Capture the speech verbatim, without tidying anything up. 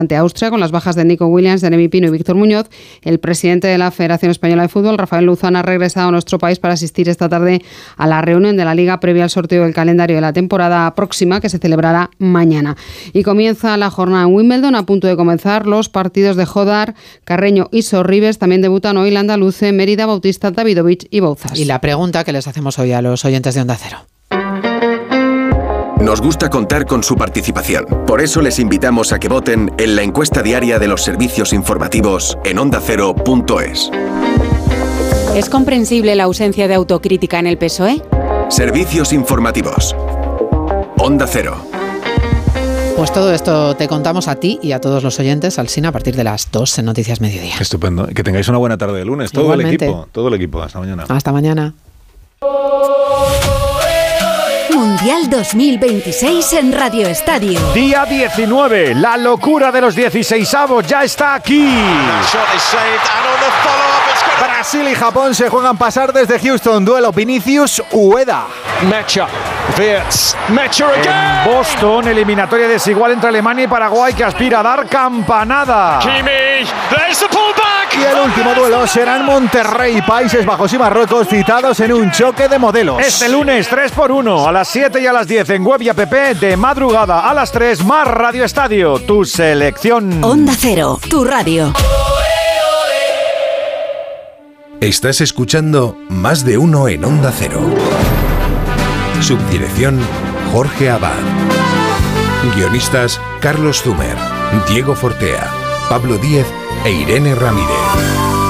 ante Austria, con las bajas de Nico Williams, Jeremy Pino y Víctor Muñoz. El presidente de la Federación Española de Fútbol, Rafael Luzán, ha regresado a nuestro país para asistir esta tarde a la reunión de la Liga previa al sorteo del calendario de la temporada próxima, que se celebrará mañana. Y comienza la jornada en Wimbledon, a punto de comenzar los partidos de Jodar, Carreño y Sorribes. También debutan hoy Landaluce, Mérida, Bautista, Davidovich y Bouzas. Y la pregunta que les hacemos hoy a los oyentes de Onda Cero. Nos gusta contar con su participación. Por eso les invitamos a que voten en la encuesta diaria de los servicios informativos en onda cero punto es. ¿Es comprensible la ausencia de autocrítica en el P S O E? Servicios informativos. Onda Cero. Pues todo esto te contamos a ti y a todos los oyentes, Alsina, a partir de las dos en Noticias Mediodía. Estupendo. Que tengáis una buena tarde de lunes. Todo Igualmente. el equipo. Todo el equipo. Hasta mañana. Hasta mañana. Mundial dos mil veintiséis en Radio Estadio. Día diecinueve, la locura de los dieciseisavos ya está aquí. Brasil y Japón se juegan pasar desde Houston. Duelo Vinicius-Ueda. Mecha, Wirtz, Mecha again. En Boston, eliminatoria desigual entre Alemania y Paraguay que aspira a dar campanada. Kimi, there's the pullback. Y el último duelo será en Monterrey, Países Bajos y Marruecos, citados en un choque de modelos. Este lunes tres por uno, a las siete y a las diez en web y app, de madrugada a las tres, más Radio Estadio, tu selección. Onda Cero, tu radio. Estás escuchando Más de Uno en Onda Cero. Subdirección Jorge Abad. Guionistas Carlos Zumer, Diego Fortea, Pablo Díez e Irene Ramírez.